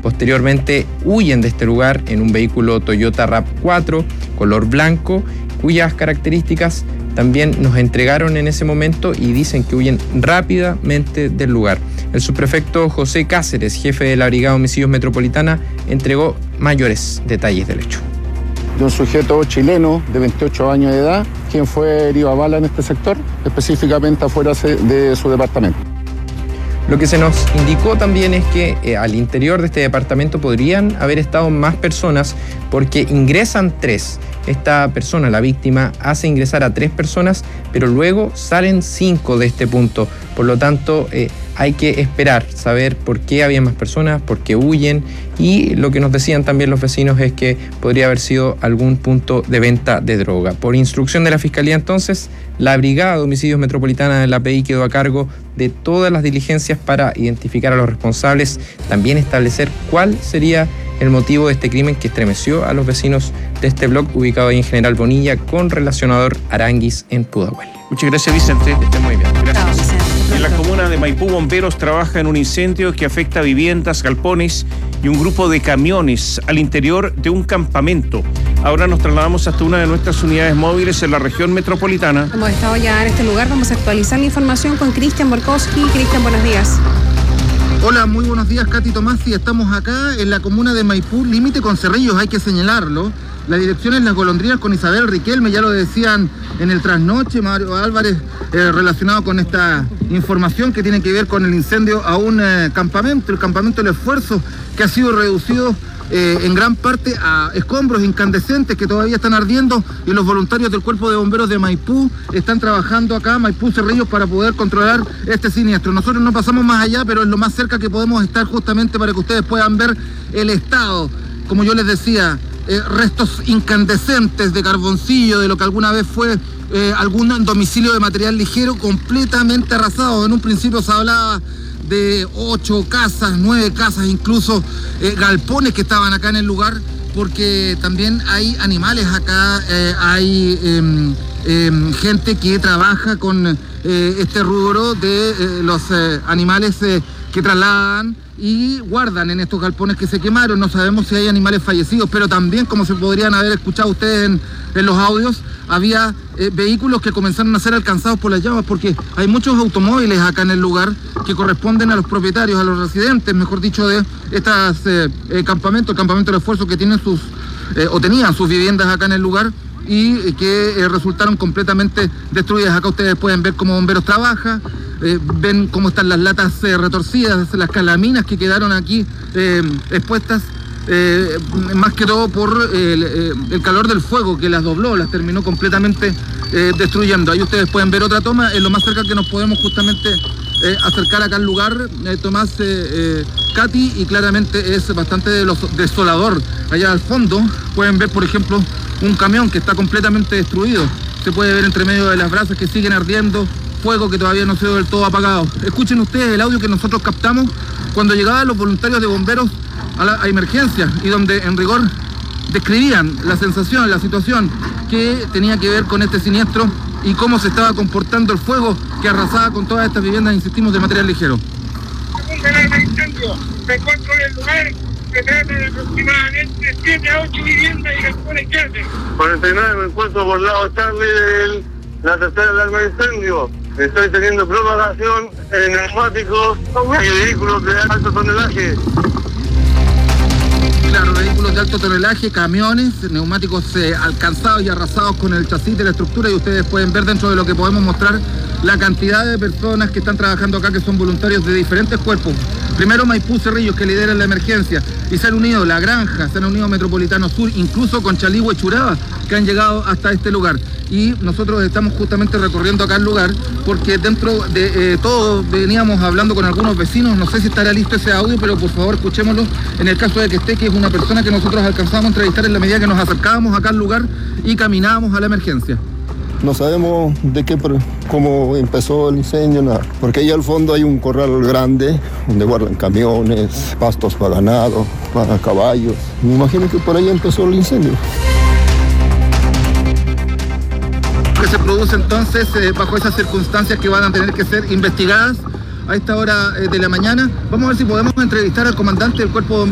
Posteriormente huyen de este lugar en un vehículo Toyota RAV4 color blanco, cuyas características también nos entregaron en ese momento y dicen que huyen rápidamente del lugar. El subprefecto José Cáceres, jefe de la Brigada de Homicidios Metropolitana, entregó mayores detalles del hecho. De un sujeto chileno de 28 años de edad, quien fue herido a bala en este sector, específicamente afuera de su departamento. Lo que se nos indicó también es que al interior de este departamento podrían haber estado más personas porque ingresan 3. Esta persona, la víctima, hace ingresar a 3 personas, pero luego salen 5 de este punto. Por lo tanto, hay que esperar, saber por qué había más personas, por qué huyen, y lo que nos decían también los vecinos es que podría haber sido algún punto de venta de droga. Por instrucción de la Fiscalía, entonces, la Brigada de Homicidios Metropolitana de la PI quedó a cargo de todas las diligencias para identificar a los responsables, también establecer cuál sería el motivo de este crimen que estremeció a los vecinos de este blog ubicado ahí en General Bonilla con relacionador Aranguis en Pudahuel. Muchas gracias, Vicente. Que esté muy bien. Gracias. Vicente. En la comuna de Maipú, bomberos trabajan en un incendio que afecta viviendas, galpones y un grupo de camiones al interior de un campamento. Ahora nos trasladamos hasta una de nuestras unidades móviles en la región metropolitana. Hemos estado ya en este lugar, vamos a actualizar la información con Cristian Borkowski. Cristian, buenos días. Hola, muy buenos días, Katy Tomasi. Estamos acá en la comuna de Maipú, límite con Cerrillos, hay que señalarlo. La dirección es Las Golondrinas con Isabel Riquelme, ya lo decían en el trasnoche, Mario Álvarez, relacionado con esta información que tiene que ver con el incendio a un campamento, el campamento del esfuerzo, que ha sido reducido en gran parte a escombros incandescentes que todavía están ardiendo, y los voluntarios del Cuerpo de Bomberos de Maipú están trabajando acá, Maipú Cerrillos, para poder controlar este siniestro. Nosotros no pasamos más allá, pero es lo más cerca que podemos estar justamente para que ustedes puedan ver el estado, como yo les decía, restos incandescentes de carboncillo, de lo que alguna vez fue algún domicilio de material ligero completamente arrasado. En un principio se hablaba de 8 casas, 9 casas, incluso galpones que estaban acá en el lugar, porque también hay animales acá, hay gente que trabaja con este rubro de los animales que trasladan y guardan en estos galpones que se quemaron. No sabemos si hay animales fallecidos, pero también, como se podrían haber escuchado ustedes en los audios, había vehículos que comenzaron a ser alcanzados por las llamas, porque hay muchos automóviles acá en el lugar que corresponden a los propietarios, a los residentes, mejor dicho, de estos campamentos, el campamento del esfuerzo, que tienen tenían sus viviendas acá en el lugar y que resultaron completamente destruidas. Acá ustedes pueden ver cómo bomberos trabajan, ven cómo están las latas retorcidas, las calaminas que quedaron aquí expuestas, más que todo por el calor del fuego que las dobló, las terminó completamente destruyendo. Ahí ustedes pueden ver otra toma, es lo más cerca que nos podemos justamente acercar acá al lugar, Tomás, Katy, y claramente es bastante desolador. Allá al fondo pueden ver, por ejemplo, un camión que está completamente destruido. Se puede ver entre medio de las brasas que siguen ardiendo, fuego que todavía no se ve del todo apagado. Escuchen ustedes el audio que nosotros captamos cuando llegaban los voluntarios de bomberos a emergencia, y donde en rigor describían la sensación, la situación que tenía que ver con este siniestro y cómo se estaba comportando el fuego que arrasaba con todas estas viviendas, insistimos, de material ligero. Me encuentro en el lugar, se trata de aproximadamente 7 a 8 viviendas y galpones que hacen. 49, me encuentro por lado tarde de la tercera alarma de incendio. Estoy teniendo propagación en neumáticos y vehículos de alto tonelaje. Claro, vehículos de alto tonelaje, camiones, neumáticos alcanzados y arrasados con el chasis de la estructura, y ustedes pueden ver dentro de lo que podemos mostrar la cantidad de personas que están trabajando acá, que son voluntarios de diferentes cuerpos. Primero Maipú Cerrillos, que lideran la emergencia, y se han unido La Granja, se han unido Metropolitano Sur, incluso con Chaligüe y Churaba, que han llegado hasta este lugar. Y nosotros estamos justamente recorriendo acá el lugar, porque dentro de todo veníamos hablando con algunos vecinos. No sé si estará listo ese audio, pero por favor escuchémoslo en el caso de que esté, que es una persona que nosotros alcanzamos a entrevistar en la medida que nos acercábamos acá al lugar y caminábamos a la emergencia. No sabemos cómo empezó el incendio, nada. Porque ahí al fondo hay un corral grande donde guardan camiones, pastos para ganado, para caballos. Me imagino que por ahí empezó el incendio. Que se produce entonces bajo esas circunstancias que van a tener que ser investigadas a esta hora de la mañana. Vamos a ver si podemos entrevistar al comandante del Cuerpo de Bomberos